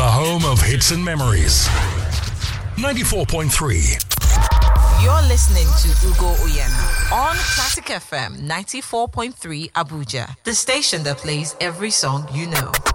The home of hits and memories. 94.3. You're listening to Ugo Uyena on Classic FM 94.3 Abuja, the station that plays every song you know.